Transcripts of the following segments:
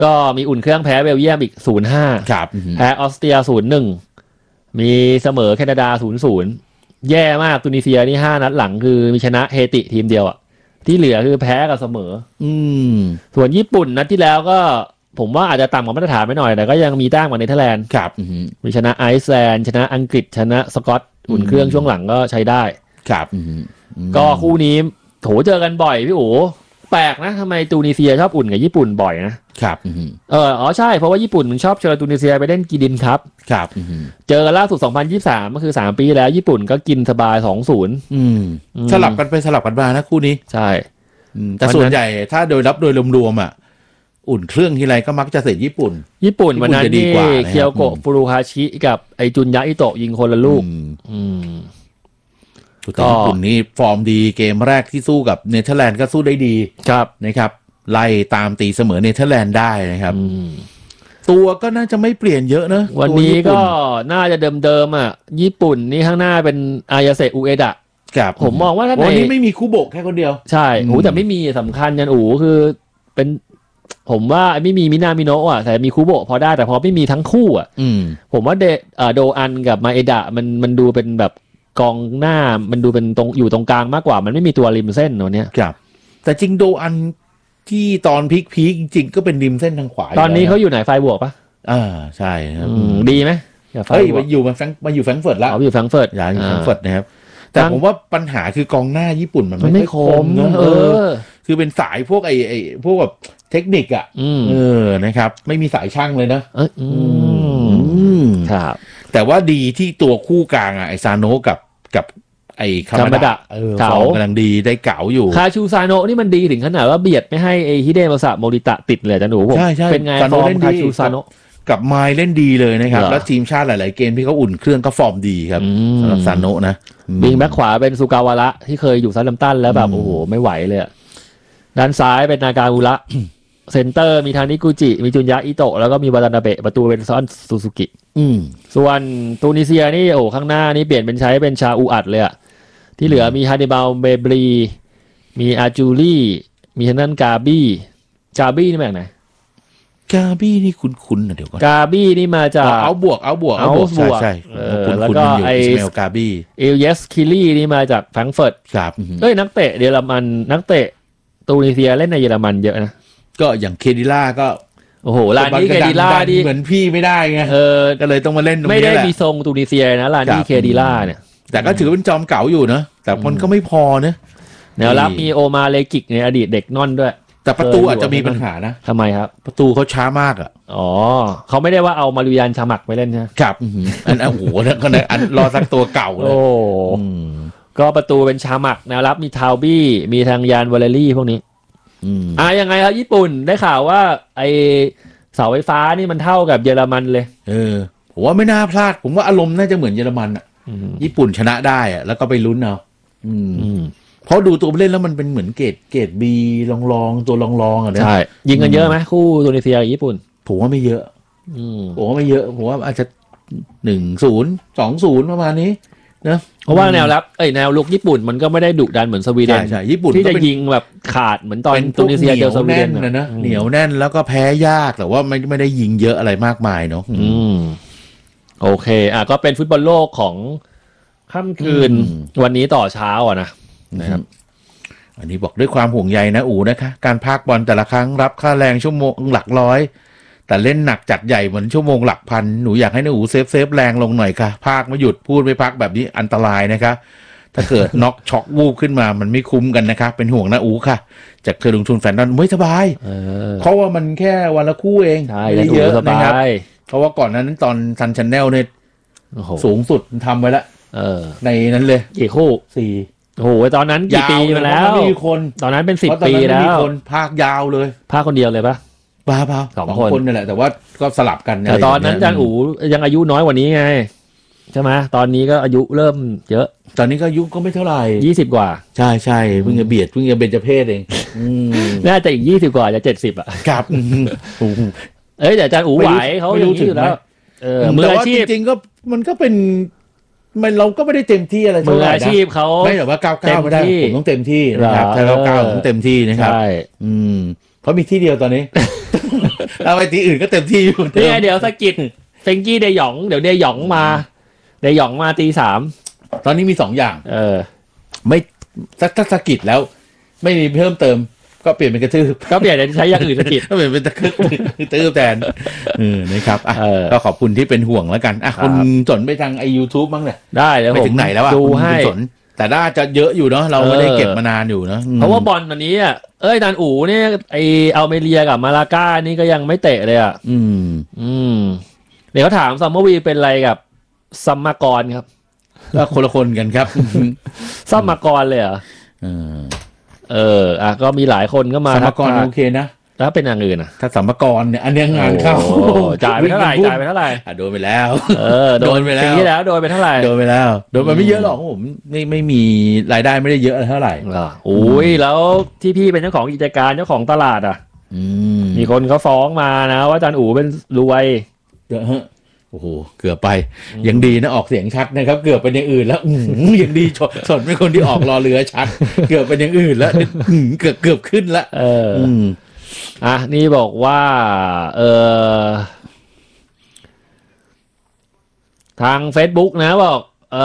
ก็มีอุ่นเครื่องแพ้เบลเยียมอีก 0-5 ครับแพ้ออสเตรีย 0-1 มีเสมอแคนาดา 0-0 แย่มากตุนิเซียนี่5นัดหลังคือมีชนะเฮติทีมเดียวอ่ะที่เหลือคือแพ้กับเสมอส่วนญี่ปุ่นนัดที่แล้วก็ผมว่าอาจจะต่ำกว่ามาตรฐานไปหน่อยแต่ก็ยังมีแต้มกว่าเนเธอร์แลนด์ครับมีชนะไอซ์แลนด์ชนะอังกฤษชนะสกอตอุ่นเครื่องช่วงหลังก็ใช้ได้ครับก็คู่นี้โถเจอกันบ่อยพี่โอ๋แปลกนะทำไมตูนิเซียชอบอุ่นกับญี่ปุ่นบ่อยนะครับใช่เพราะว่าญี่ปุ่นมันชอบเชิญตูนิเซียไปเล่นกีดินครับครับเจอกันล่าสุด2023ก็คือ3ปีแล้วญี่ปุ่นก็กินสบาย 2-0 สลับกันไปสลับกันมานะคู่นี้ใช่แต่ส่วนใหญ่ถ้าโดยรวมๆอ่ะอุ่นเครื่องทีไรก็มักจะเสร็จญี่ปุ่นวันนั้นนี่เคียวโกะฟูรุฮาชิกับไอจุนยะอิโตะยิงคนละลูกก็ญี่ปุ่นนี่ฟอร์มดีเกมแรกที่สู้กับเนเธอร์แลนด์ก็สู้ได้ดีครับนะครับไล่ตามตีเสมอเนเธอร์แลนด์ได้นะครับตัวก็น่าจะไม่เปลี่ยนเยอะนะวันนี้ก็น่าจะเดิมๆอ่ะญี่ปุ่นนี่ข้างหน้าเป็นอายาเซอุเอดะผมมองว่าวันนี้ไม่มีคุโบะแค่คนเดียวใช่แต่ไม่มีสำคัญยันคือเป็นผมว่าไม่มีมินามิโนะอ่ะแต่มีคุโบะพอได้แต่พอไม่มีทั้งคู่อ่ะผมว่าโดอันกับมาเอดะมันดูเป็นแบบกองหน้ามันดูเป็นตรงอยู่ตรงกลางมากกว่ามันไม่มีตัวริมเส้นตัวเนี้ยครับแต่จริงโดอันที่ตอนพีคจริงๆก็เป็นริมเส้นทางขวาตอนนี้เขาอยู่ไหนไฟบวกปะใช่ครับดีไหมเฮ้ยมาอยู่แฟรงก์เฟิร์ตแล้วอยู่แฟรงก์เฟิร์ตย้ายอยู่แฟรงก์เฟิร์ตนะครับแต่ผมว่าปัญหาคือกองหน้าญี่ปุ่นมันไม่คมนะคือเป็นสายพวกไอ้พวกแบบเทคนิคอ่ะนะครับไม่มีสายช่างเลยนะครับแต่ว่าดีที่ตัวคู่กลางไอ้ซาโนะกับไอ้คามาดะเก๋ากำลังดีได้เก๋าอยู่คาชูซาโนะนี่มันดีถึงขนาดว่าเบียดไม่ให้ไอ้ฮิเดมาสะโมริตะติดเลยจ้ะหนูผมเป็นไงฟอร์มคาชูซาโนะกับไมล์เล่นดีเลยนะครับแล้วทีมชาติหลายๆเกมที่เขาอุ่นเครื่องก็ฟอร์มดีครับสำหรับซาโนะนะบิงแบ็คขวาเป็นซูกาวาระที่เคยอยู่ซัตแฮมป์ตันแล้วแบบโอ้โหไม่ไหวเลยด้านซ้ายเป็นนากาอุระเซนเตอร์มีทานิกุจิมีจุนยะอิโตะแล้วก็มีวาตานาเบะประตูเป็นซอนซูซูกิส่วนตูนิเซียนี่ข้างหน้านี่เปลี่ยนเป็นใช้เป็นชาอูอัดเลยที่เหลือมีฮานิบาลเบบรีมีอาจูรี่มีทางด้านกาบี้นี่มาจากไหนกาบี้นี่คุ้นๆนะเดี๋ยวก่อนกาบี้นี่มาจากเอาบวกใช่แล้วก็ไอสเมลกาบี้เอลเยสคิลี่นี่มาจากแฟรงก์เฟิร์ตครับนักเตะเยอรมันนักเตะตูนิเซียเล่นในเยอรมันเยอะนะก็อย่างเคดิล่าก็โอ้โหลานี่เคดิล่าดิเหมือนพี่ไม่ได้ไงก็เลยต้องมาเล่นตรงนี้ไม่ได้มีทรงตูนิเซียนะลานี่เคดิล่าเนี่ยแต่ก็ถือเป็นจอมเก่าอยู่นะแต่คนก็ไม่พอนะแนวรับมีโอมาเลกิกในอดีตเด็กนอนด้วยแต่ประตูอาจจะมีปัญหานะทำไมครับประตูเขาช้ามากเขาไม่ได้ว่าเอามารุยันชามักไปเล่นใช่ไหมครับอันโอ้โหอันรอสักตัวเก่าเลยก็ประตูเป็นชามักแนวรับมีทาวบี้มีทางยานวอลเลรี่พวกนี้ยังไงครับญี่ปุ่นได้ข่าวว่าไอเสาไฟฟ้านี่มันเท่ากับเยอรมันเลยผมว่าไม่น่าพลาดผมว่าอารมณ์น่าจะเหมือนเยอรมันญี่ปุ่นชนะได้แล้วก็ไปลุ้นเอาเพราะดูตัวเล่นแล้วมันเป็นเหมือนเกรดบีลองตัวลองอ่ะนะใช่ยิงกันเยอะไหมคู่ตูนิเซียกับญี่ปุ่นผมว่าไม่เยอะผมว่าไม่เยอะผมว่าอาจจะ 1-0 2-0 ประมาณนี้นะเพราะว่าแนวรับแนวลุกญี่ปุ่นมันก็ไม่ได้ดุดันเหมือนสวีเดนใช่ญี่ปุ่นที่จะยิงแบบขาดเหมือนตอนตูนิเซียเจอสวีเดนนะเหนียวแน่นแล้วก็แพ้ยากแต่ว่าไม่ได้ยิงเยอะอะไรมากมายเนาะโอเคก็เป็นฟุตบอลโลกของค่ำคืนวันนี้ต่อเช้านะครับอันนี้บอกด้วยความห่วงใยนะอู๋นะคะการพากบอลแต่ละครั้งรับค่าแรงชั่วโมงหลักร้อยแต่เล่นหนักจัดใหญ่เหมือนชั่วโมงหลักพันหนูอยากให้นะอู๋เซฟแรงลงหน่อยค่ะพากไม่หยุดพูดไม่พักแบบนี้อันตรายนะคะถ้าเกิดน็อกช็อกวูบขึ้นมามันไม่คุ้มกันนะคะเป็นห่วงนะอู๋ค่ะจากเธอลงทุนแฟนดอนไม่สบายเพราะว่ามันแค่วันละคู่เองไม่เยอะนะครับเพราะว่าก่อนนั้นตอนซันชันแนลเนี่ยสูงสุดทำไว้แล้วในนั้นเลยกี่คู่ 4 โอ้โหตอนนั้นกี่ปีมาแล้วไม่มีคนตอนนั้นเป็น10 ปีแล้วภาคยาวเลยภาคคนเดียวเลยปะ 2 คนนี่แหละแต่ว่าก็สลับกันแต่ตอนนั้นอาจารย์อู๋ยังอายุน้อยกว่านี้ไงใช่ไหมตอนนี้ก็อายุเริ่มเยอะตอนนี้ก็อายุก็ไม่เท่าไหร่ 20 กว่าใช่เพิ่งจะเบียดเพิ่งจะเบญจเพศเองน่าจะอีก20 กว่าจะ70 ครับแต่อาจารย์อู๋ไหวเขาอย่างนี้อยู่แล้วมืออาชีพจริงๆก็มันก็เป็นเราก็ไม่ได้เต็มที่อะไรมืออาชีพเขาไม่แบบว่า99ไม่ได้ผมต้องเต็มที่นะครับถ้า99ต้องเต็มที่นะครับใช่เพราะมีที่เดียวตอนนี้เราไปทีอื่นก็เต็มที่อยู่นี่ไงเดี๋ยวสกิดเฟงกี้เดหยองเดี๋ยวเดหยองมาตี 3 ตอนนี้มี2อย่างไม่ถ้าสกิดแล้วไม่มีเพิ่มเติมก็เปลี่ยนเป็นกระทืบก็เปลี่ยนใช้อย่างอื่นสกิดก็เปลี่ยนเป็นกระทืบแทนนะครับก็ขอบคุณที่เป็นห่วงแล้วกันคุณสนไปทางYouTube บ้างเนี่ยได้แล้วผมไปถึงไหนแล้วดูให้แต่น่าจะเยอะอยู่เนาะเราไม่ได้เก็บมานานอยู่เนาะเพราะว่าบอลตอนนี้นันอู๋เนี่ยไออัลเมเรียกับมาลาก้านี่ก็ยังไม่เตะเลยเดี๋ยวเขาถามซัมเมอร์วีเป็นอะไรกับซัมมากรครับก็คนละคนกันครับซัมมากรเลยเหรอก็มีหลายคนก็มาซัมมากรโอเคนะถ้าเป็นอย่างอื่นถ้าสัมภาระเนี่ยอันนี้งานเข้าจ่ายไปเท่าไหร่โดนไปแล้วโดนไปแล้วปีที่แล้วโดนไปเท่าไหร่โดนไปแล้วโดนไปไม่เยอะหรอกผมไม่มีรายได้ไม่ได้เยอะเท่าไหร่โอ้ยแล้วที่พี่เป็นเจ้าของกิจการเจ้าของตลาดมีคนเขาฟ้องมานะว่าอาจารย์อู๋เป็นรวยโอ้โหเกือบไปยังดีนะออกเสียงชัดนะครับเกือบเป็นอย่างอื่นแล้วยังดีสนเป็นคนที่ออกรอเรือชัดเกือบเป็นอย่างอื่นแล้วเกือบขึ้นแล้วนี่บอกว่าทาง Facebook นะบอก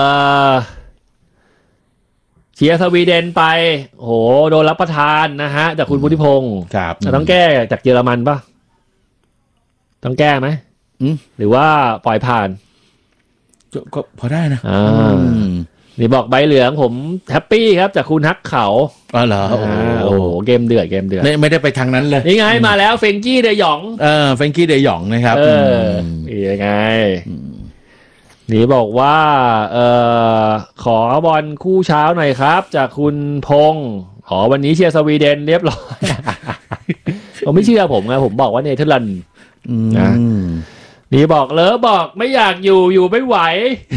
เชียร์สวีเดนไปโหโดนรับประทานนะฮะจากคุณพุทธิพงศ์ครับต้องแก้จากเยอรมันป่ะต้องแก้ไหมหรือว่าปล่อยผ่านก็พอได้นะนี่บอกใบเหลืองผมแฮปปี้ครับจากคุณฮักเขาเหรอโอ้โหเกมเดือดไม่ได้ไปทางนั้นเลยนี่ไงมาแล้วเฟงกี้เดหยองเฟงกี้เดหยองนะครับยังไงนี่บอกว่าขอบอลคู่เช้าหน่อยครับจากคุณพงษ์วันนี้เชียร์สวีเดนเรียบร้อยผมไม่เชื่อผมไงผมบอกว่าเนเธอร์แลนด์นะนี่บอกเลิฟบอกไม่อยากอยู่ไม่ไหว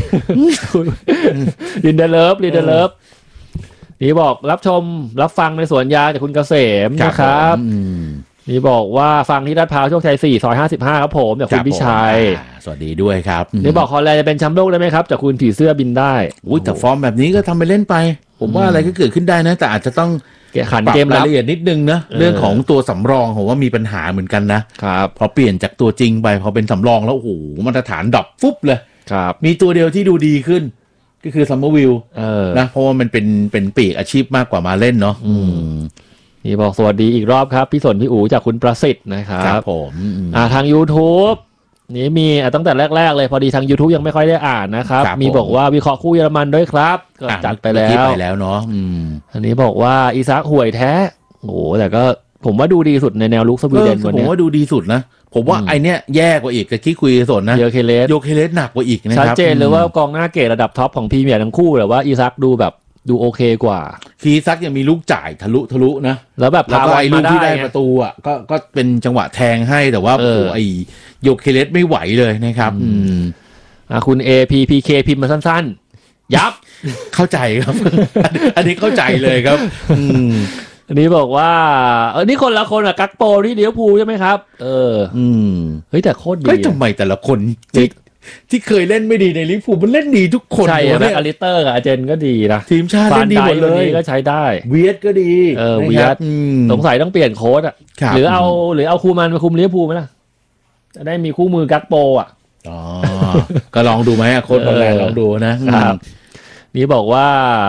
ลินเดเลิฟนี่บอกรับฟังในสวนยาจากคุณเกษมนะครับนี่บอกว่าฟังที่ลาดพร้าวโชคชัย4ซอย55ครับผมจากคุณพิชัยสวัสดีด้วยครับนี่บอกฮอลแลนด์จะเป็นแชมป์โลกได้ไหมครับจากคุณผีเสื้อบินได้แต่ฟอร์มแบบนี้ก็ทำไปเล่นไปผมว่าอะไรก็เกิดขึ้นได้นะแต่อาจจะต้องขันเกมรายละเอียดนิดนึงนะเรื่องของตัวสำรองผมว่ามีปัญหาเหมือนกันนะครับพอเปลี่ยนจากตัวจริงไปพอเป็นสำรองแล้วโอ้โหมาตรฐานดรอปฟุบเลยครับมีตัวเดียวที่ดูดีขึ้นก็คือซัมเมอร์วิลนะเพราะว่ามันเป็นปีกอาชีพมากกว่ามาเล่นเนาะนี่บอกสวัสดีอีกรอบครับพี่สนพี่อู๋จากคุณประสิทธิ์นะครับผมทาง YouTube นี่มีตั้งแต่แรกๆเลยพอดีทาง YouTube ยังไม่ค่อยได้อ่านนะครับมีบอกว่าวิเคราะห์คู่เยอรมันด้วยครับก็จัดไปแล้วเนาะอันนี้บอกว่าอีซักห่วยแท้โอ้แต่ก็ผมว่าดูดีสุดในแนวลุกสวีเดนวันนี้ผมว่าดูดีสุดนะผมว่าไอเนี้ยแย่กว่าอีกกับที่คุยสนนะโยเคเลสหนักกว่าอีกนะครับชัดเจนเลยว่ากองหน้าเกรดระดับท็อปของพรีเมียร์ทั้งคู่แต่ว่าอีซักดูโอเคกว่าอีซักยังมีลูกจ่ายทะลุนะแล้วแบบพาไอ้ลูกที่ได้ประตูก็เป็นจังหวะแทงให้แต่ว่าโอ้ไอโยเคเลสไม่ไหวเลยนะครับคุณ APPK พิมพ์มาสั้นๆยับเข้าใจครับ อันนี้เข้าใจเลยครับอันนี้บอกว่านี่คนละคนกับกักโปที่ลิเวอร์พูลใช่ไหมครับเฮ้ยแต่โคตรดีทำไมแต่ละคนที่เคยเล่นไม่ดีในลิเวอร์พูลมันเล่นดีทุกคนใช่แม็กอลิสเตอร์กับอาเจนก็ดีนะทีมชาติเล่นดีหมดเลยก็ใช้ได้เวียดก็ดีเวียดสงสัยต้องเปลี่ยนโค้ชหรือเอาคูมันมาคุมลิเวอร์พูลไหมล่ะจะได้มีคู่มือกักโปก็ลองดูไหมโค้ชบอลแลนด์ลองดูนะครับนี่บอกว่า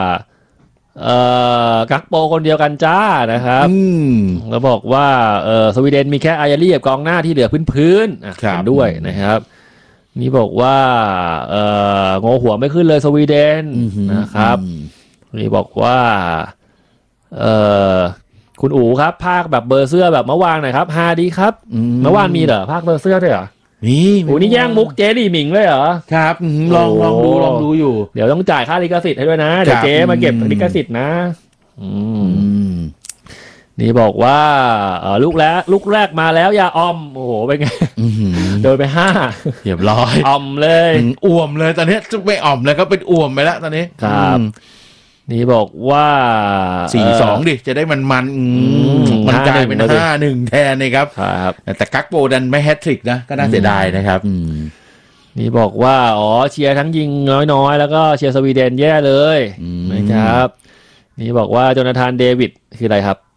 กักโปคนเดียวกันจ้านะครับแล้วบอกว่าสวีเดนมีแค่อายารี่กับกองหน้าที่เหลือพื้นๆด้วยนะครับนี่บอกว่าโง่หัวไม่ขึ้นเลยสวีเดนนะครับนี่บอกว่าคุณอู๋ครับภาคแบบเบอร์เสื้อแบบเมื่อวานหน่อยครับฮาดีครับเมื่อวานมีเหรอภาคเบอร์เสื้อด้วยเหรอนี่โอ้นี่แย่งมุกเจลี่หมิงเลยเหรอครับลองดูอยู่เดี๋ยวต้องจ่ายค่าลิขสิทธิ์ให้ด้วยนะเดี๋ยวเจ๊มาเก็บลิขสิทธิ์นะนี่บอกว่าลูกแรกมาแล้วยาอมโอ้โหเป็นไงโดนไป5 เรียบร้อยอมเลยอ่วมเลยตอนนี้จะไม่อ่อมเลยก็เป็นอ่วมไปแล้วตอนนี้ครับนี่บอกว่า 4-2 ดิจะได้มันกลายเป็น 5-1 แทนนะครับแต่กักโปดันไม่แฮตทริกนะก็น่าเสียดายนะครับนี่บอกว่าเชียร์ทั้งยิงน้อยๆแล้วก็เชียร์สวีเดนแย่เลยนะครับนี่บอกว่าโจนาธานเดวิดคืออะไรครับ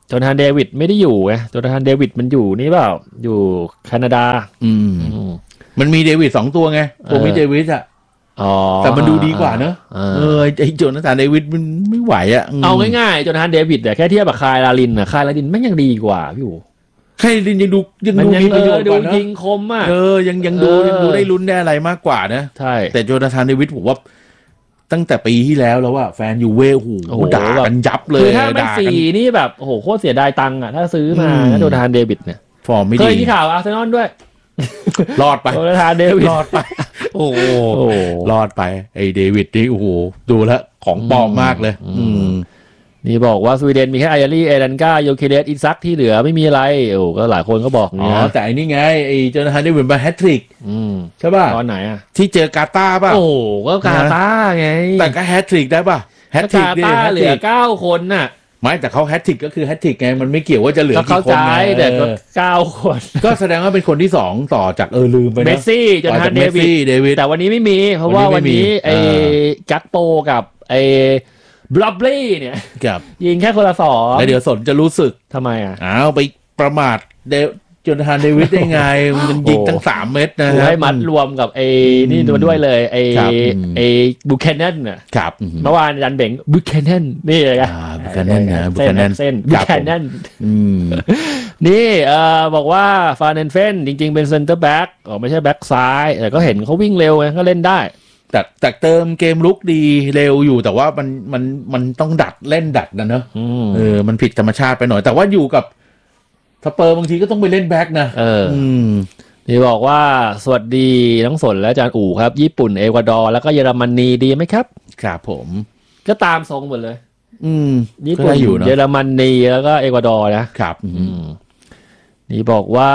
โจนาธานเดวิดไม่ได้อยู่ไงโจนาธานเดวิดมันอยู่นี่เปล่าอยู่แคนาดามันมีเดวิด2ตัวไงตัวมิเดวิดอะแต่มันดูดีกว่าเนอะไอ้โจนาธานเดวิดมันไม่ไหวอะเอาง่ายๆโจนาธานเดวิดแต่แค่เทียบกับคายลาลินนะคายลาลินแม่งยังดีกว่าพี่อู๋คายลาลินยังดูมีประโยชน์กว่านะยิงคมอ่ะยังดูได้ลุ้นได้อะไรมากกว่านะใช่แต่โจนาธานเดวิดผมว่าตั้งแต่ปีที่แล้วว่าแฟนยูเว่โหด่ากันยับเลยคือถ้าไม่ฟรีนี่แบบโอ้โหโคตรเสียดายตังค์อ่ะถ้าซื้อมาโจนาธานเดวิดเนี่ยฟอร์มไม่ดีเคยที่ข่าวอาร์เซนอลด้วยรอดไปโจนาธานเดวิดรอดไปโอ้รอดไปไอ้เดวิดนี่โอ้โหดูแล้วของปลอมมากเลยนี่บอกว่าสวีเดนมีแค่ไออารี่เอรันกาโยเคเดสอิซักที่เหลือไม่มีอะไรก็หลายคนก็บอกเนี่ยแต่อันนี้ไงไอ้โจนาธานเดวิดมาแฮตทริกใช่ป่ะตอนไหนอ่ะที่เจอกาตาร์ป่ะโอ้ก็กาตาร์ไงแต่ก็แฮตทริกได้ป่ะแฮตทริกเนี่ยเหลือ9คนน่ะไม่แต่เขาแฮตทริกก็คือแฮตทริกไงมันไม่เกี่ยวว่าจะเหลือกี่คนไงแต่ก็9คนก็แสดงว่าเป็นคนที่2ต่อจากลืมไปนะเมสซี่โจนาธานเดวิดแต่วันนี้ไม่มีเพราะว่าวันนี้ไอ้กักโปกับไอ้บล็อบลี่เนี่ยยิงแค่คนละ2 แล้วเดี๋ยวสนจะรู้สึกทำไมอ่ะไปประมาทโจนาธานเดวิดได้ไงมันยิงตั้ง3 เม็ดนะให้มัดรวมกับไอ้นี่ตัวด้วยเลยไอ้บูแคนเนนน่ะเมื่อวานยันเบ่งบูแคนเนนนี่เลยครับบูแคนเนนนะบูแคนเนนเส้นบูแคนเนนนี่บอกว่าฟาเนนเฟนจริงๆเป็นเซนเตอร์แบ็กไม่ใช่แบ็กซ้ายแต่ก็เห็นเขาวิ่งเร็วไงก็เล่นได้แต่เติมเกมลุกดีเร็วอยู่แต่ว่ามันต้องเล่นดัดนะเนอะมันผิดธรรมชาติไปหน่อยแต่ว่าอยู่กับสเปอร์บางทีก็ต้องไปเล่นแบ็กนะนี่บอกว่าสวัสดีน้องสนและอาจารย์อู๋ครับญี่ปุ่นเอกวาดอร์แล้วก็เยอรมนีดีไหมครับครับผมก็ตามทรงหมดเลยญี่ปุ่นเยอรมนีแล้วก็เอกวาดอร์นะครับนี่บอกว่า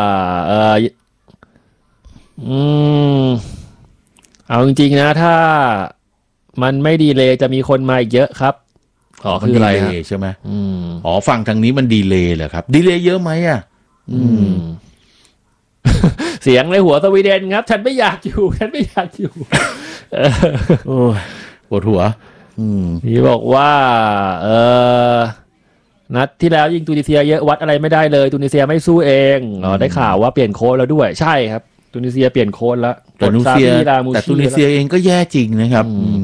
เอาจริงๆนะถ้ามันไม่ดีเลยจะมีคนมาอีกเยอะครับคืออะไรใช่ไหมฝั่งทางนี้มันดีเลยเหรอครับดีเลยเยอะไหมอ่ะเสียงในหัวสวีเดนครับฉันไม่อยากอยู่โอ้ปวดหัวนี่บอกว่านัดที่แล้วยิงตูนิเซียเยอะวัดอะไรไม่ได้เลยตูนิเซียไม่สู้เองได้ข่าวว่าเปลี่ยนโค้ชแล้วด้วยใช่ครับตูนิเซียเปลี่ยนโค้ชแล้วแต่ตูนิเซียเองก็แย่จริงนะครับ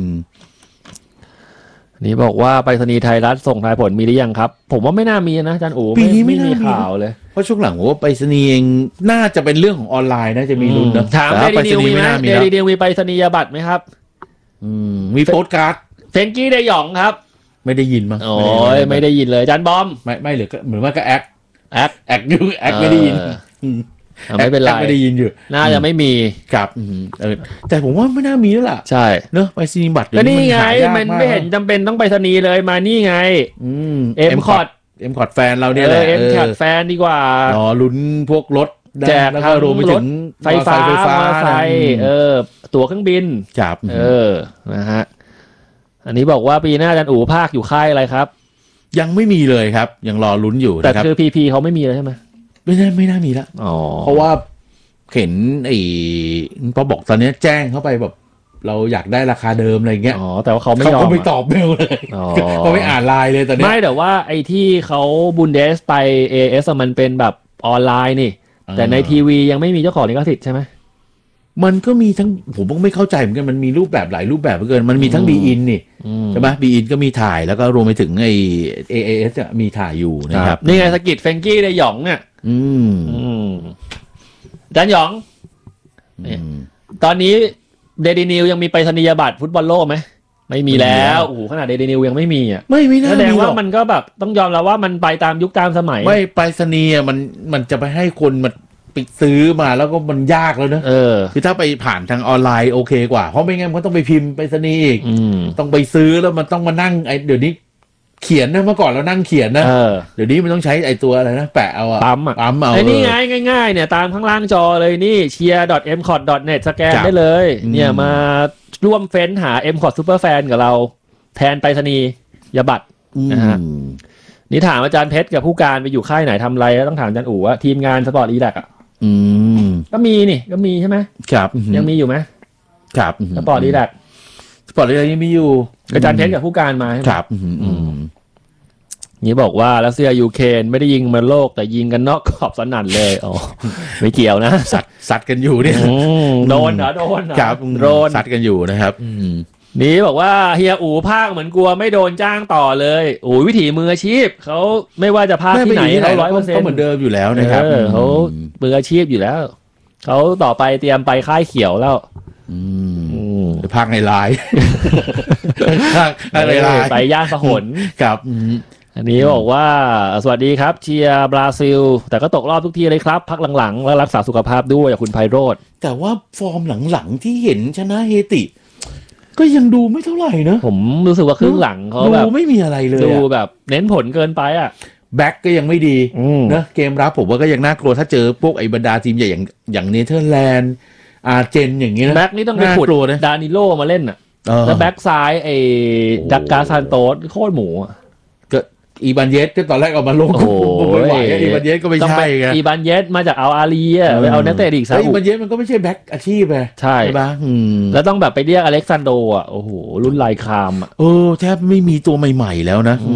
นี่บอกว่าไปรษณีย์ไทยรัฐส่งทายผลมีหรือยังครับผมว่าไม่น่ามีนะอาจารย์โอ๋ปีนี้ไม่มีข่าวเลยเพราะช่วงหลังว่าไปรษณีย์เองน่าจะเป็นเรื่องของออนไลน์นะจะมีลุ้นนะถามเดลินิวมีไหมเดลินิวมีไปรษณียบัตรไหมครับมีโปสการ์ดเฟนกี้เดยองครับไม่ได้ยินมั้งโอ้ยไม่ได้ยินเลยอาจารย์บอมไม่เหลือเหมือนว่าก็แอคไม่ได้ยินไม่เป็นไรไม่ได้ยินอยู่น่าจะไม่มีครับแต่ผมว่าไม่น่ามีแล้วล่ะใช่เนอะไปรษณีย์บัตรก็นี่ไงมันไม่เห็นจำเป็นต้องไปรษณีย์เลยมานี่ไงเอ็มคอร์ดแฟนเราเนี่ยแหละเอ็มคอร์ดแฟนดีกว่าลุ้นพวกรถแจกแล้วก็รวมไปถึงไฟฟ้าตั๋วเครื่องบินครับนะฮะอันนี้บอกว่าปีหน้าอาจารย์อู๋ภาคอยู่ค่ายอะไรครับยังไม่มีเลยครับยังรอลุ้นอยู่แต่คือพีเขาไม่มีเลยใช่ไหมไม่น่ามีละเพราะว่าเห็นพอบอกตอนนี้แจ้งเข้าไปแบบเราอยากได้ราคาเดิมอะไรเงี้ยแต่ว่าเขาไม่ยอมเขาไม่ตอบเมลเลยเขาไม่อ่านไลน์เลยตอนนี้ไม่แต่ว่าไอ้ที่เขาบุนเดสไป AS มันเป็นแบบออนไลน์นี่แต่ในทีวียังไม่มีเจ้าของลิขสิทธิ์ใช่ไหมมันก็มีทั้งผมก็ไม่เข้าใจเหมือนกันมันมีรูปแบบหลายรูปแบบเหลือเกินมันมีทั้งบีอินนี่ใช่ไหมบีอินก็มีถ่ายแล้วก็รวมไปถึงไอ้ AAS มีถ่ายอยู่นะครับนี่ไงสกิดเฟงกี้ในหยองเนี่ยดันหยองตอนนี้เดลินิวยังมีไปรษณียบัตรฟุตบอลโลกไหมไม่มีแล้วโอ้โหขนาดเดลินิวยังไม่มีอ่ะไม่น่าแสดงว่ามันก็แบบต้องยอมแล้วว่ามันไปตามยุคตามสมัยไม่ไปรษณีย์มันจะไปให้คนมาไปซื้อมาแล้วก็มันยากแล้วเนอะคือถ้าไปผ่านทางออนไลน์โอเคกว่าเพราะไม่งั้นมันต้องไปพิมพ์ไปรษณีย์อีกต้องไปซื้อแล้วมันต้องมานั่งเดี๋ยวนี้เขียนนะเมื่อก่อนเรานั่งเขียนนะเดี๋ยวนี้มันต้องใช้ไอ้ตัวอะไรนะแปะเอาปั๊มเอาไอ้นี่ไงง่ายๆเนี่ยตามข้างล่างจอเลยนี่ cheer.mcot.net สแกนได้เลยเนี่ยมาร่วมเฟ้นหา mcot superfan กับเราแทนไปรษณียบัตรนะฮะนี่ถามอาจารย์เพชรกับผู้การไปอยู่ค่ายไหนทำอะไรต้องถามอาจารย์อู๋ว่าทีมงานสปอร์ตอีแลกก็มีใช่ไหมครับยังมีอยู่ไหมครับสปอร์ตอีแลกยังมีอยู่อาจารย์เพชรกับผู้การมาครับนี่บอกว่ารัสเซียยูเครนไม่ได้ยิงมันโลกแต่ยิงกันนอกขอบสนั่นเลยอ๋อไม่เกี่ยวนะสัตว์กันอยู่เนี่ยโดนเหรอโดนเหรอครับโดนสัตว์กันอยู่นะครับนี่บอกว่าเฮียอู๋ภาคเหมือนกลัวไม่โดนจ้างต่อเลยโอ้ยวิถีมืออาชีพเขาไม่ว่าจะภาคที่ไหนเขา100% ก็เหมือนเดิมอยู่แล้วนะครับเขามืออาชีพอยู่แล้วเขาต่อไปเตรียมไปค่ายเขียวแล้วภาคในไลน์ไปย่านสหนครับอันนี้บอกว่าสวัสดีครับเชียร์บราซิลแต่ก็ตกรอบทุกทีเลยครับพักหลังๆแล้วรักษาสุขภาพด้วยอย่างคุณไพโรจน์แต่ว่าฟอร์มหลังๆที่เห็นชนะเฮติก็ยังดูไม่เท่าไหร่นะผมรู้สึกว่าครึ่งหลังเขาแบบดูไม่มีอะไรเลยดูแบบเน้นผลเกินไปอ่ะแบ็กก็ยังไม่ดีนะเกมรับผมว่าก็ยังน่ากลัวถ้าเจอพวกไอ้บรรดาทีมใหญ่อย่างเนเธอร์แลนด์อาร์เจนอย่างนี้นะแบ็กนี่ต้องไปขุดดานิโลมาเล่นอ่ะแล้วแบ็กซ้ายไอ้ดักกาซานโตสโคตรหมูก็อีบานเยสก็ตอนแรกเอามาลงไม่ไหวอีบานเยสก็ไม่ใช่ไงอีบานเยสมาจากอาลีอ่ะไปเอานักเตะอีกซะอีบานเยสมันก็ไม่ใช่แบ็กอาชีพไงใช่ป่ะแล้วต้องแบบไปเรียกอเล็กซานโดอ่ะโอ้โหรุ่นลายคามอ่ะแทบไม่มีตัวใหม่ๆแล้วนะ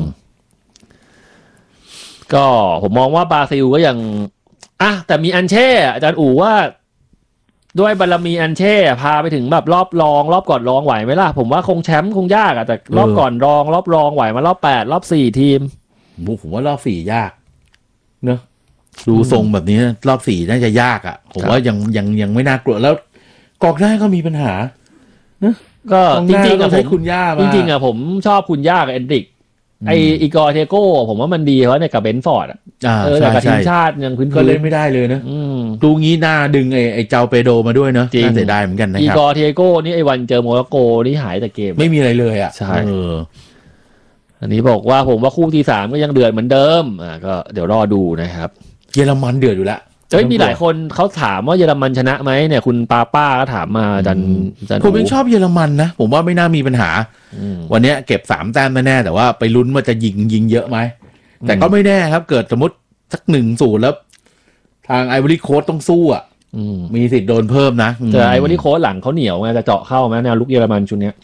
ก็ผมมองว่าบราซิลก็ยังแต่มีอันเช่อาจารย์อู๋ว่าด้วยบารมีอันเช่พาไปถึงแบบรอบรองรอบก่อนรองไหวไหมล่ะผมว่าคงแชมป์คงยากแต่รอบก่อนรองรอบรองไหวมารอบ8รอบ4ทีมผมว่ารอบ4ยากเนอะดูทรงแบบนี้รอบ4น่าจะยากผมว่ายังไม่น่ากลัวแล้วกองหน้าก็มีปัญหานะก็จริงๆใช้คุณย่าจริงๆผมชอบคุณย่ากับเอนดริกไออีกอร์เทโก้ผมว่ามันดีเพราะในกับเบนฟอร์ดแต่กับทีมชาติยังพื้นก็เล่นไม่ได้เลยนะดูงี้หน้าดึงไอเจ้าเปโดมาด้วยเนาะน่าเสียดายเหมือนกันนะครับอีกอร์เทโก้นี่ไอวันเจอโมร็อกโกนี่หายแต่เกมไม่มีอะไรเลยใช่อันนี้บอกว่าผมว่าคู่ที่3ก็ยังเดือดเหมือนเดิมก็เดี๋ยวรอดูนะครับเยอรมันเดือดอยู่แล้วมีหลายคนเขาถามว่าเยอรมันชนะไหมเนี่ยคุณป้าก็ถามมาจันผมยังชอบเยอรมันนะผมว่าไม่น่ามีปัญหาวันนี้เก็บ3 แต้มแน่แต่ว่าไปลุ้นว่าจะยิงเยอะไหมแต่ก็ไม่แน่ครับเกิดสมมติสัก1-0แล้วทางไอวอรี่โค้ชต้องสู้มีสิทธิ์โดนเพิ่มนะแต่ไอวอรี่โค้ชหลังเขาเหนียวไงจะเจาะเข้าไหมแนวลุกเยอรมันชุดนี้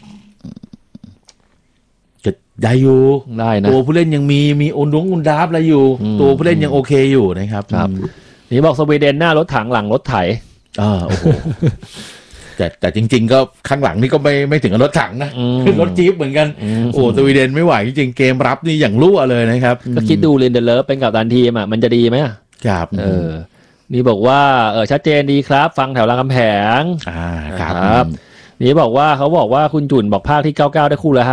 จะได้อยู่ได้นะตัวผู้เล่นยังมีอุนดาฟอะไรอยู่ตัวผู้เล่นยังโอเคอยู่นะครับนี่บอกสวีเดนหน้ารถถังหลังรถไถโอ้โหแต่จริงๆก็ข้างหลังนี่ก็ไม่ถึงกับรถถังนะคือรถจี๊ปเหมือนกันสวีเดนไม่ไหวจริงๆเกมรับนี่อย่างรั่วเลยนะครับก็คิดดูลินเดเลฟเป็นกัปตันทีมมันจะดีไหมครับนี่บอกว่าชัดเจนดีครับฟังแถวรามคำแหงครับนี่บอกว่าเขาบอกว่าคุณจุ่นบอกภาคที่99ได้คู่ละ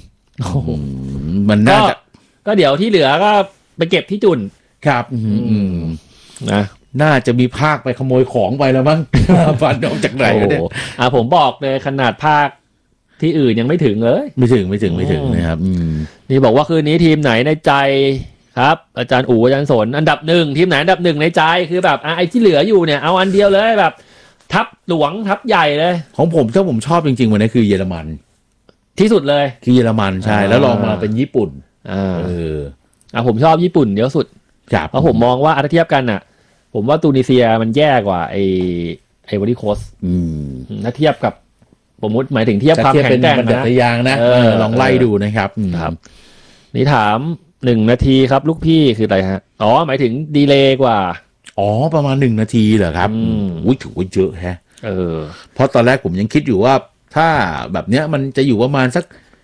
5,000 มันน่าจะก็เดี๋ยวที่เหลือก็ไปเก็บที่จุ่นครับนะน่าจะมีภาคไปขโมยของไปแล้วมั้งฟันออกจากไหนเนี่ยผมบอกเลยขนาดภาคที่อื่นยังไม่ถึงเลยไม่ถึงนะครับนี่บอกว่าคืนนี้ทีมไหนในใจครับอาจารย์อู๋อาจารย์สนอันดับ1ทีมไหนอันดับ1ในใจคือแบบไอ้ที่เหลืออยู่เนี่ยเอาอันเดียวเลยแบบทัพหลวงทัพใหญ่เลยของผมถ้าผมชอบจริงๆวันนี้คือเยอรมันที่สุดเลยคือเยอรมันใช่แล้วลองมาเป็นญี่ปุ่นผมชอบญี่ปุ่นเยอะสุดเพราะผมมองว่าถ้าเทียบกันผมว่าตูนิเซียมันแย่กว่าไอวอรี่โคสถ้าเทียบกับผมหมายถึงเทียบความแข็งแกร่งนะยางนะลองไล่ดูนะครับนี่ถาม1 นาทีครับลูกพี่คืออะไรฮะหมายถึงดีเลย์กว่าประมาณ1 นาทีเหรอครับถือว่าเยอะแฮะเพราะตอนแรกผมยังคิดอยู่ว่าถ้าแบบเนี้ยมันจะอยู่ประมาณสัก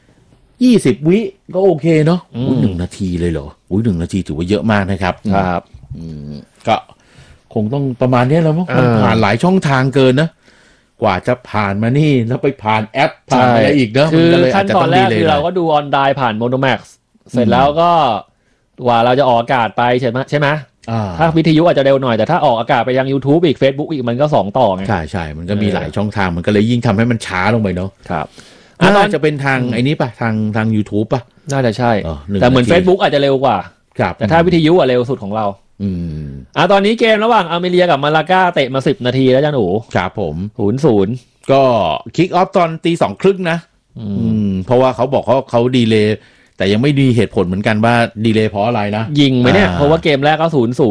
20 วิก็โอเคเนาะ1 นาทีเลยเหรอ1 นาทีถือว่าเยอะมากนะครับก็คงต้องประมาณนี้แล้วมั้งมันผ่านหลายช่องทางเกินนะกว่าจะผ่านมานี่แล้วไปผ่านแอปผ่านอะไรอีกเนาะคือขั้นตอนแรกคือเราก็ดูออนไลน์ผ่านโมโนแม็กซ์เสร็จแล้วก็กว่าเราจะออกอากาศไปใช่ไหมถ้าวิทยุอาจจะเร็วหน่อยแต่ถ้าออกอากาศไปยัง YouTube อีก Facebook อีกมันก็2 ต่อไงใช่มันก็มีหลายช่องทางมันก็เลยยิ่งทำให้มันช้าลงไปเนาะครับน่าจะเป็นทางไอ้นี้ป่ะทาง YouTube ป่ะน่าจะใช่แต่เหมือน Facebook อาจจะเร็วกว่าแต่ถ้าวิทยุเร็วสุดของเราตอนนี้เกมระหว่างอาร์เมเนียกับมาลาก้าเตะมา10 นาทีแล้วจ้าหนูครับผม 0-0 ก็คิกออฟตอน 2:30 นะเพราะว่าเขาบอกเขาดีเลย์แต่ยังไม่ดีเหตุผลเหมือนกันว่าดีเลย์เพราะอะไรนะยิงไหมเนี่ยเพราะว่าเกมแรกก็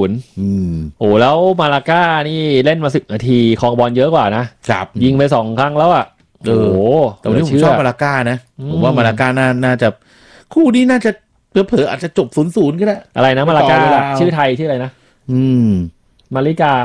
0-0แล้วมาลาก้านี่เล่นมา10 นาทีครองบอลเยอะกว่านะครับยิงไป2 ครั้งแล้วแต่วันนี้ผมชอบมาลาก้านะผมว่ามาลาก้าน่าจะคู่นี้น่าจะเผลอๆอาจจะจบ 0-0 ก็ได้อะไรนะมาลากาต่อเวลาชื่อไทยชื่ออะไรนะมาริกา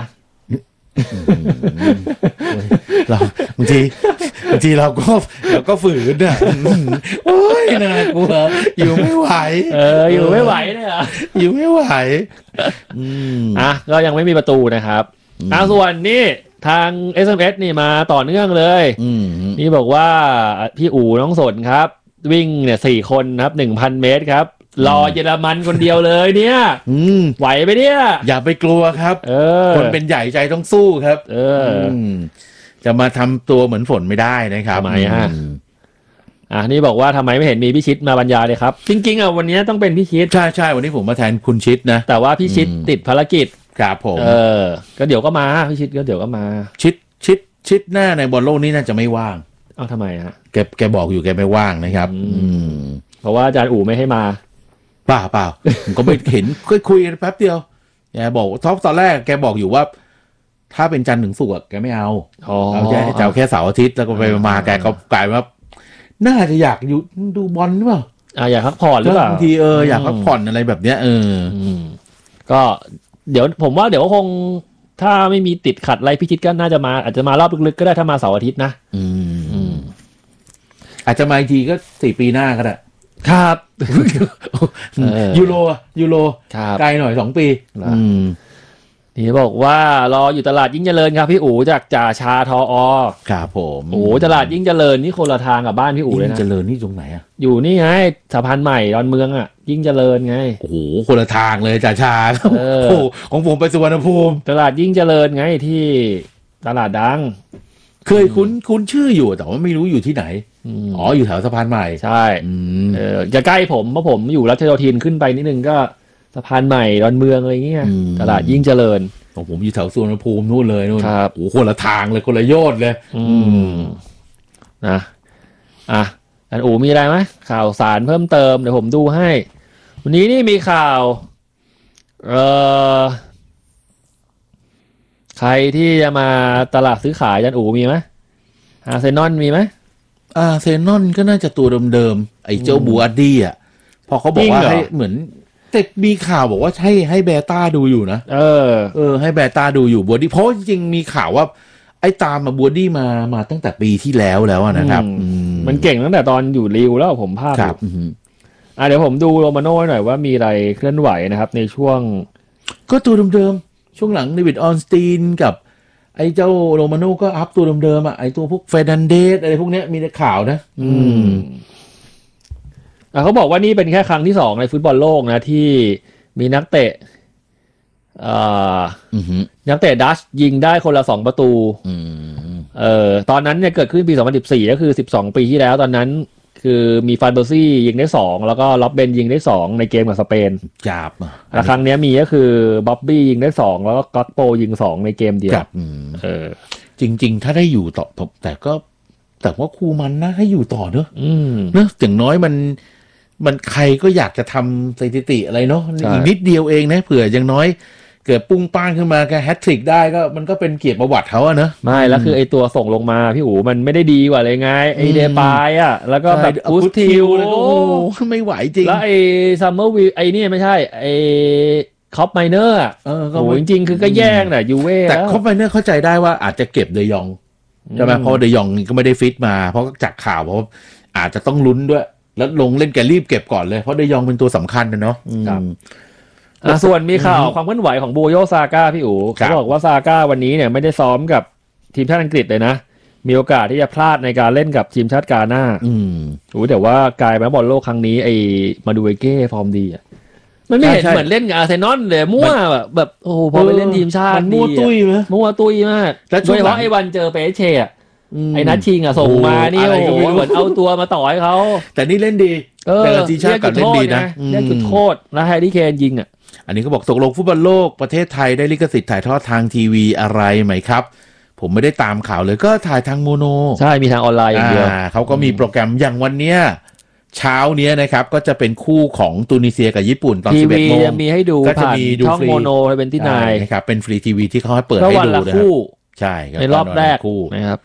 เราบางทีเราก็ฝืนอ่ะโอ้ยน่ากลัวอยู่ไม่ไหวอยู่ไม่ไหวเนี่ยอยู่ไม่ไหวก็ยังไม่มีประตูนะครับส่วนนี่ทาง SMS นี่มาต่อเนื่องเลยนี่บอกว่าพี่อู๋น้องสนครับวิ่งเนี่ย4 คนครับ 1,000 เมตรครับรอเยอรมันคนเดียวเลยเนี่ยไหวไหมเนี่ยอย่าไปกลัวครับคนเป็นใหญ่ใจต้องสู้ครับจะมาทำตัวเหมือนฝนไม่ได้นะครับทำไมฮะนี่บอกว่าทำไมไม่เห็นมีพี่ชิดมาบรรยายเลยครับจริงๆวันนี้ต้องเป็นพี่ชิดใช่วันนี้ผมมาแทนคุณชิดนะแต่ว่าพี่ชิดติดภารกิจครับผมก็เดี๋ยวก็มาพี่ชิดก็เดี๋ยวก็มาชิดหน้าในบอลโลกนี้น่าจะไม่ว่างทำไมฮะแกบอกอยู่แกไม่ว่างนะครับเพราะว่าอาจารย์อู๋ไม่ให้มาเปล่าผมก็ไม่เห็นคุยกันแป๊บเดียวแกบอกตอนแรกแกบอกอยู่ว่าถ้าเป็นจันทร์ถึงศุกร์แกไม่เอาจะเอาแค่เสาร์อาทิตย์แล้วก็ไปมาแกก็กลายว่าน่าจะอยากอยู่ดูบอลหรือเปล่าอยากพักผ่อนหรือเปล่าบางทีอยากพักผ่อนอะไรแบบเนี้ยก็เดี๋ยวผมว่าเดี๋ยวคงถ้าไม่มีติดขัดอะไรพี่ชิดก็น่าจะมาอาจจะมารอบลึกๆก็ได้ถ้ามาเสาร์อาทิตย์นะอาจจะมาอีกทีก็4 ปีหน้าก็ได้ครับยูโรไกลหน่อย2 ปีนี่บอกว่ารออยู่ตลาดยิ่งเจริญครับพี่อู๋จากจ่าชาทอครับผมตลาดยิ่งเจริญนี่คนละทางกับบ้านพี่อู๋เลยนะยิ่งเจริญนี่ตรงไหนอยู่นี่ไงสะพานใหม่ดอนเมืองยิ่งเจริญไงคนละทางเลยจ่าชาของผมไปสุวรรณภูมิตลาดยิ่งเจริญไงที่ตลาดดังเคยคุ้นชื่ออยู่แต่ว่าไม่รู้อยู่ที่ไหนอยู่แถวสะพานใหม่ใช่จะใกล้ผมเพราะผมอยู่รัชโยธินขึ้นไปนิดนึงก็สะพานใหม่ดอนเมืองอะไรเงี้ยตลาดยิ่งเจริญของผมอยู่แถวสุวรรณภูมินู่นเลยนู่นคนละทางเลยคนละโยชน์เลยนะอันมีอะไรไหมข่าวสารเพิ่มเติมเดี๋ยวผมดูให้วันนี้นี่มีข่าวใครที่จะมาตลาดซื้อขายจันมีไหมอาร์เซนอลมีไหมอาร์เซนอลก็น่าจะตัวเดิมๆไอ้เจ้าบูอาร์ดี้พอเขาบอกว่าให้เหมือนแต่มีข่าวบอกว่าให้เบต้าดูอยู่นะให้เบต้าดูอยู่บูอาร์ดี้เพราะจริงๆมีข่าวว่าไอ้ตามมาบูอาร์ดี้มาตั้งแต่ปีที่แล้วนะครับมันเก่งตั้งแต่ตอนอยู่ลิวแล้วผมภาพเดี๋ยวผมดูโรมาโน่หน่อยว่ามีอะไรเคลื่อนไหวนะครับในช่วงก็ตัวเดิมๆช่วงหลังเดวิดออนสตีนกับไอ้เจ้าโรมาโน่ก็อัพตัวเดิมๆไอ้ตัวพวกเฟรนันเดสอะไรพวกเนี้ยมีแต่ข่าวนะเขาบอกว่านี่เป็นแค่ครั้งที่2ในฟุตบอลโลกนะที่มีนักเตะดัชยิงได้คนละ2 ประตูตอนนั้นเนี่ยเกิดขึ้นปี2014ก็คือ12 ปีที่แล้วตอนนั้นคือมีฟานเบอร์ซี่ยิงได้2แล้วก็ล็อบเบนยิงได้2ในเกมกับสเปนจับแล้วครั้งนี้มีก็คือบ๊อบบี้ยิงได้2แล้วก็ก็อตโปยิง2ในเกมเดียวจริงๆถ้าได้อยู่ต่อแต่ว่าครูมันนะให้อยู่ต่อเนอะอย่างน้อยมันใครก็อยากจะทำสถิติอะไรเนาะอีกนิดเดียวเองนะเผื่ออย่างน้อยเกิดปุ้งป้างขึ้นมาแค่แฮตทริกได้ก็มันก็เป็นเกียรติประวัติเขาอะเนอะไม่แล้วคือไอตัวส่งลงมาพี่อู๋มันไม่ได้ดีกว่าเลยไงไอเดปายอะแล้วก็แบบกูสทิลแล้วก็ไม่ไหวจริงแล้วไอซัมเมอร์วิวไอนี่ไม่ใช่ไอคอปไมเนอร์จริงๆคือก็แย่งน่ะยูเว่แต่คอปไมเนอร์เข้าใจได้ว่าอาจจะเก็บเดยองใช่ไหมเพราะเดยองก็ไม่ได้ฟิตมาเพราะจากข่าวเพราะอาจจะต้องลุ้นด้วยแล้วลงเล่นแกรีบเก็บก่อนเลยเพราะเดยองเป็นตัวสำคัญนะเนาะส่วนมีข่าวความเคลื่อนไหวของบูโยซาก้าพี่อู๋เขาบอกว่าซาก้าวันนี้เนี่ยไม่ได้ซ้อมกับทีมชาติอังกฤษเลยนะมีโอกาสที่จะพลาดในการเล่นกับทีมชาติกาน่าแต่ว่ากลายมาบอลโลกครั้งนี้ไอ้มาดูเวเก้ฟอร์มดีอ่ะมันไม่เห็นเหมือนเล่นกับอาร์เซนอลเลยมั่วแบบโอ้โหพอไปเล่นทีมชาติมั่วตุ้ยไหมมั่วตุ้ยมากโดยเฉพาะไอ้วันเจอเปเช่ไอ้นัทชิงส่งมานี่โอ้โหเหมือนเอาตัวมาต่อให้เขาแต่นี่เล่นดีแต่ทีมชาติกับเล่นดีนะเล่นจุดโทษแล้วแฮร์รี่เคนยิงอันนี้ก็บอกตกลงฟุตบอลโลกประเทศไทยได้ลิขสิทธิ์ถ่ายทอดทางทีวีอะไรไหมครับผมไม่ได้ตามข่าวเลยก็ถ่ายทางโมโนใช่มีทางออนไลน์อย่างเดียวเขาก็มีโปรแกรมอย่างวันเนี้ยเช้าเนี้ยนะครับก็จะเป็นคู่ของตูนิเซียกับญี่ปุ่นตอน 11 โมงมีให้ดูผ่านช่องโมโนเป็นที่นายนะครับเป็นฟรีทีวีที่เขาให้เปิดให้ดูนะครับใช่ในรอบแรกนะครับ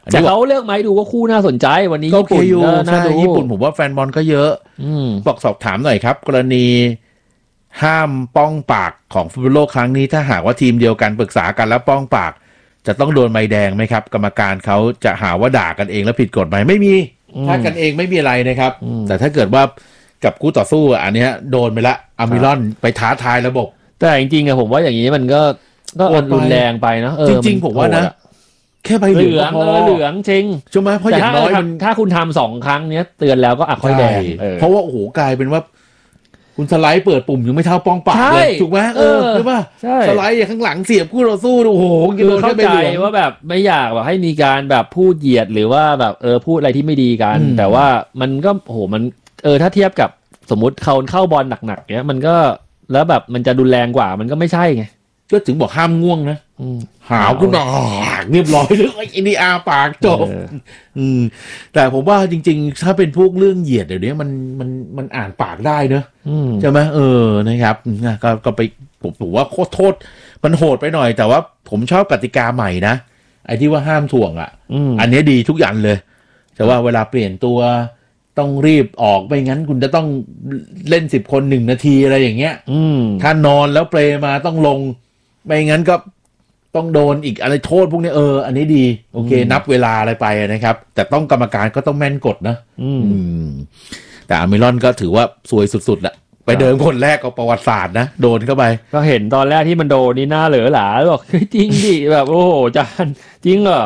แต่เขาเลือกไหมดูว่าคู่น่าสนใจวันนี้ญี่ปุ่นก็น่าดูญี่ปุ่นผมว่าแฟนบอลก็เยอะบอกสอบถามหน่อยครับกรณีห้ามป้องปากของฟุตบอลโลกครั้งนี้ถ้าหากว่าทีมเดียวกันปรึกษากันแล้วป้องปากจะต้องโดนใบแดงไหมครับกรรมการเขาจะหาว่าด่ากันเองแล้วผิดกฎไหมไม่มีถ้ากันเองไม่มีอะไรนะครับแต่ถ้าเกิดว่ากับคู่ต่อสู้อันนี้โดนไปละอามิรอนไปท้าทายระบบแต่จริงๆอะผมว่าอย่างนี้มันก็รุนแรงไปนะจริงๆผมว่านะแค่ใบเหลืองเหลืองจริงใช่ไหมเพราะอย่างน้อยถ้าคุณทำ2 ครั้งเนี้ยเตือนแล้วก็ค่อยแดงเพราะว่าโอ้โหกลายเป็นว่าคุณสไลด์เปิดปุ่มยังไม่เท่าป้องปากเลยถูกไหมใช่ป่ะสไลด์ข้างหลังเสียบคู่เราสู้โอ้โหเข้าใจว่าแบบไม่อยากแบบให้มีการแบบพูดเหยียดหรือว่าแบบพูดอะไรที่ไม่ดีกันแต่ว่ามันก็โอ้โหมันถ้าเทียบกับสมมุติเขาเข้าบอลหนักๆเนี้ยมันก็แล้วแบบมันจะรุนแรงกว่ามันก็ไม่ใช่ไงก็ถึงบอกห้ามง่วงนะหาวขึ้นมาเรียบร้อยเลยไอ้นี่อาปากจบแต่ผมว่าจริงๆถ้าเป็นพวกเรื่องเหยียดเดี๋ยวนี้มันอ่านปากได้เนอะใช่ไหมนะครับก็ไปผมว่าโทษมันโหดไปหน่อยแต่ว่าผมชอบกติกาใหม่นะไอ้ที่ว่าห้ามถ่วงอันนี้ดีทุกอย่างเลยแต่ว่าเวลาเปลี่ยนตัวต้องรีบออกไม่งั้นคุณจะต้องเล่น10 คน1 นาทีอะไรอย่างเงี้ยถ้านอนแล้วเปลมาต้องลงไม่งั้นก็ต้องโดนอีกอะไรโทษพวกนี้อันนี้ดีโอเคนับเวลาอะไรไปนะครับแต่ต้องกรรมการก็ต้องแม่นกฎนะแต่อามิรอนก็ถือว่าซวยสุดๆแหละไปเดิมคนแรกก็ประวัติศาสตร์นะโดนเข้าไปก็เห็นตอนแรกที่มันโดนนี่หน้าเหลือหลาบอกจริงดิแบบโอ้โหจานจริงเหรอ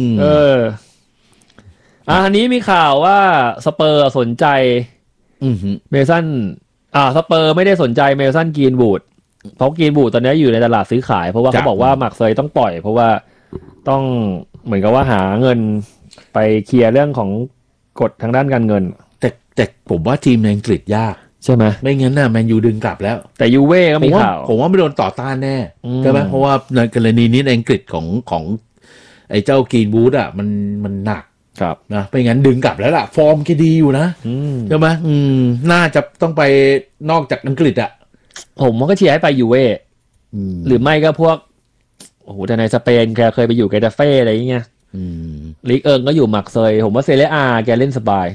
อันนี้มีข่าวว่าสเปอร์สนใจเมสันสเปอร์ไม่ได้สนใจเมสันกรีนวูดเพราะกรีนวูดตอนนี้อยู่ในตลาดซื้อขายเพราะว่าเขาบอกว่ามักเซยต้องปล่อยเพราะว่าต้องเหมือนกับว่าหาเงินไปเคลียร์เรื่องของกฎทางด้านการเงินแต่ผมว่าทีมในอังกฤษยากใช่ไหมไม่งั้นน่ะแมนยูดึงกลับแล้วแต่ยูเว่ก็มีข่าวผมว่าไม่โดนต่อต้านแน่ใช่ไหมเพราะว่าในกรณีนี้ในอังกฤษของไอ้เจ้ากรีนวูดมันหนักนะไม่งั้นดึงกลับแล้วล่ะฟอร์มแกดีอยู่นะใช่ไหมน่าจะต้องไปนอกจากอังกฤษผมก็เชียร์ให้ไปยูเว่หรือไม่ก็พวกโอ้โหแต่ในสเปนแกเคยไปอยู่เกตาเฟ่อะไรอย่างเงี้ยลีกก็อยู่มักเซยผมว่าเซเรียอาแกเล่นสบาย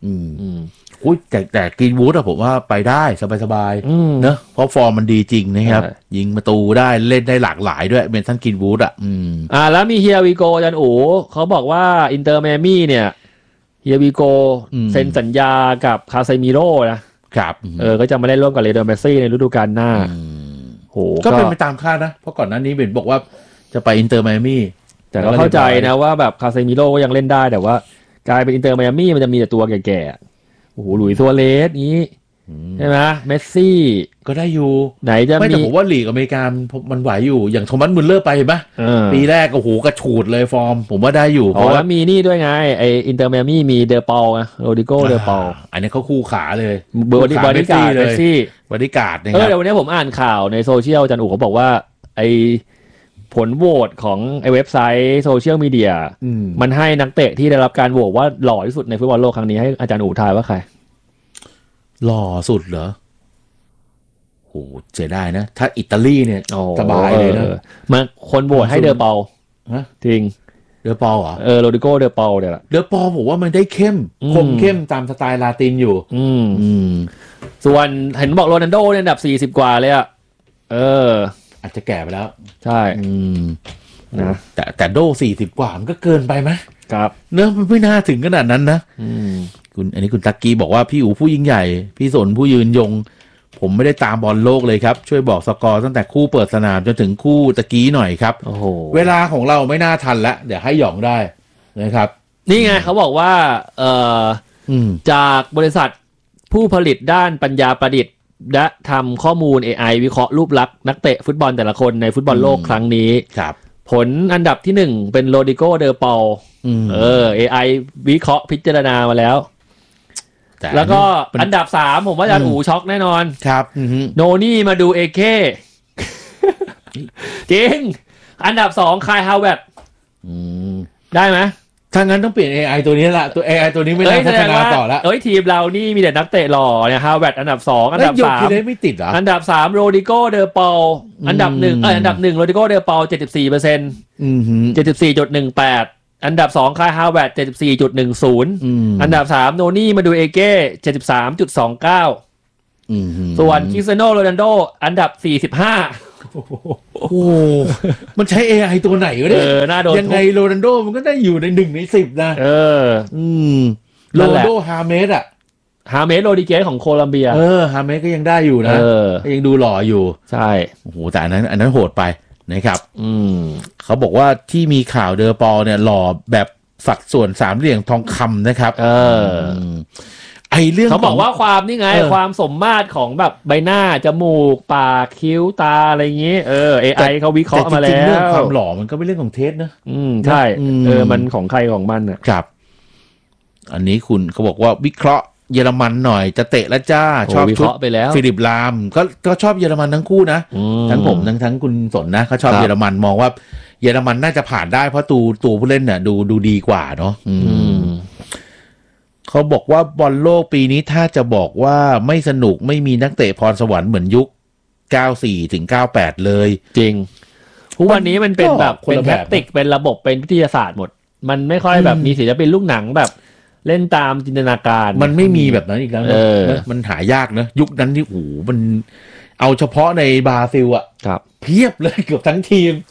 แต่กรีนวูดผมว่าไปได้สบายๆเนอะเพราะฟอร์มมันดีจริงนะครับยิงประตูได้เล่นได้หลากหลายด้วยเมสันกรีนวูดแล้วมีเฮียวีโกจันโอเขาบอกว่าอินเตอร์แมมี่เนี่ยเฮียวีโกเซ็นสัญญากับคาเซมิโร่นะครับก็จะมาเล่นร่วมกับเลโอเมสซี่ในฤดูกาลหน้าก็เป็นไปตามคาดนะเพราะก่อนหน้านี้เบนบอกว่าจะไปอินเตอร์ไมอามี่แต่ก็เข้าใจนะว่าแบบคาเซมิโร่ก็ยังเล่นได้แต่ว่ากลายเป็นอินเตอร์ไมอามี่มันจะมีแต่ตัวแก่ๆโอ้โหหลุยส์ซัวเรสนี้ใช่ไหมเมสซี่ก็ได้อยู่ไหนจะมีแต่ผมว่าลีกอเมริกันมันไหวอยู่อย่างโทมัสมุลเลอร์ไปเห็นปะปีแรกโอ้โหกระฉูดเลยฟอร์มผมว่าได้อยู่เพราะว่ามีนี่ด้วยไงไออินเตอร์ไมอามี่มีเดอเปาโรดิโกเดอเปาอันนี้เขาคู่ขาเลยบอดี้การ์ดเมสซี่บอดี้การ์ดนะครับเดี๋ยววันนี้ผมอ่านข่าวในโซเชียลจันอู๋เขาบอกว่าไอผลโหวตของไอเว็บไซต์โซเชียลมีเดียมันให้นักเตะที่ได้รับการโหวตว่าหล่อที่สุดในฟุตบอลโลกครั้งนี้ให้อาจารย์อู๋ทายว่าใครหล่อสุดเหรอโหเสียดายนะถ้าอิตาลีเนี่ยสบายเลยนะมันคนโหวตให้เดอเปาจริงเดอเปาเหรอโรดิโกเดอเปาเนี่ยเดอเปาผมว่ามันได้เข้มเข้มตามสไตล์ลาตินอยู่ส่วนเห็นบอกโรนัลโดเนี่ยอันดับ40กว่าเลยอาจจะแก่ไปแล้วใช่นะแต่โด40กว่ามันก็เกินไปไหมครับเนอะมันไม่น่าถึงขนาดนั้นนะอันนี้คุณตักกี้บอกว่าพี่อู๋ผู้ยิ่งใหญ่พี่สนผู้ยืนยงผมไม่ได้ตามบอลโลกเลยครับช่วยบอกสกอร์ตั้งแต่คู่เปิดสนามจนถึงคู่ตะกี้หน่อยครับเวลาของเราไม่น่าทันแล้วเดี๋ยวให้หย่องได้นะครับนี่ไงเขาบอกว่าจากบริษัทผู้ผลิตด้านปัญญาประดิษฐ์และทำข้อมูล AI วิเคราะห์รูปลักษณ์นักเตะฟุตบอลแต่ละคนในฟุตบอลโลกครั้งนี้ผลอันดับที่1เป็นโรดิโกเดอเปาAI วิเคราะห์พิจารณามาแล้วแล้วก็อันดับ3ผมว่าอาจารย์อู๋ช็อกแน่นอนครับโนนี่มาดูเอเคจริงอันดับ2คายฮาวเวิร์ดได้ไหมถ้างั้นต้องเปลี่ยน AI ตัวนี้ละตัว AI ตัวนี้ไม่ได้พัฒนาต่อแล้วทีมเรานี่มีแต่นักเตะหล่อเนี่ยฮาวเวิร์ดอันดับ2อันดับ3 ไม่ติดเหรออันดับ3โรดิโกเดอเปาอันดับ1โรดิโกเดอเปา 74% 74.18 อันดับ2คายฮาวเวิร์ด 74.10 อันดับ3โนนี่มาดูเอเก้ 73.29 ส่วนคริสเตียโนโรนัลโดอันดับ45 โอ้โหมันใช้ AI ตัวไหนวะเนี่ยน่าโดนยังไงโรนัลโดมันก็ได้อยู่ใน1 ใน 10นะโรนัลโดฮาเมสโรดิเกสของโคลัมเบียฮาเมสก็ยังได้อยู่นะยังดูหล่ออยู่ใช่โอ้โหแต่อันนั้นโหดไปนะครับเขาบอกว่าที่มีข่าวเดอปอเนี่ยหล่อแบบสัดส่วน3เหลี่ยมทองคำนะครับไอเรื่องเขาบอกว่าความนี่ไงความสมมาตรของแบบใบหน้าจมูกปากคิ้วตาอะไรอย่างงี้AI เขาวิเคราะห์มาแล้วเรื่องความหล่อมันก็เป็นเรื่องของเทสนะใช่มันของใครของมันอ่ะครับอันนี้คุณเขาบอกว่าวิเคราะห์เยอรมันหน่อยจะเตะแล้วจ้าชอบชุดไปแล้วฟิลิปลามก็ชอบเยอรมันทั้งคู่นะทั้งผมทั้งคุณสนนะเขาชอบเยอรมันมองว่าเยอรมันน่าจะผ่านได้เพราะตัวผู้เล่นเนี่ยดูดีกว่าเนาะเขาบอกว่าบอลโลกปีนี้ถ้าจะบอกว่าไม่สนุกไม่มีนักเตะพรสวรรค์เหมือนยุค94ถึง98เลยจริงทุกวันนี้มันเป็นแบบเป็นแทคติกเป็นระบบเป็นวิทยาศาสตร์หมดมันไม่ค่อยแบบมีศิลปินลูกหนังแบบเล่นตามจินตนาการมันไม่มีแบบนั้นอีกแล้วมันหายากนะยุคนั้นที่โอ้โหมันเอาเฉพาะในบราซิลอ่ะเพียบเลยเกือบทั้งทีม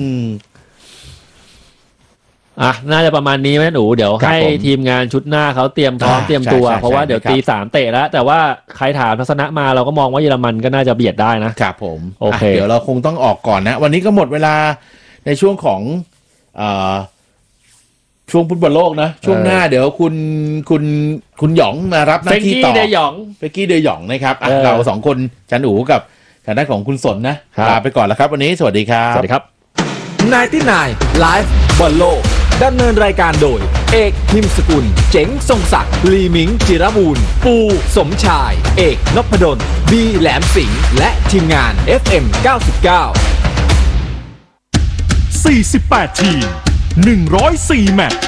น่าจะประมาณนี้ไหมหนูเดี๋ยวให้ทีมงานชุดหน้าเขาเตรียมพร้อมเตรียมตัวเพราะว่าเดี๋ยวตี 3เตะแล้วแต่ว่าใครถามทัศนะมาเราก็มองว่าเยอรมันก็น่าจะเบียดได้นะครับผมโอเคเดี๋ยวเราคงต้องออกก่อนนะวันนี้ก็หมดเวลาในช่วงของช่วงฟุตบอลโลกนะช่วงหน้าเดี๋ยวคุณหยองมารับหน้าที่ต่อเฟกกี้เดยองนะครับเรา2คนจันอูกับทางด้านของคุณสนนะลาไปก่อนแล้วครับวันนี้สวัสดีครับสวัสดีครับ 99 Live บอลโลกดำเนินรายการโดยเอกพิมพ์สกุลเจ๋งทรงศักดิ์ลีมิงจิรบูรณ์ปูสมชายเอกนพดลบีแหลมสิงห์และทีมงาน FM 99 48 ทีม 104 แมตช์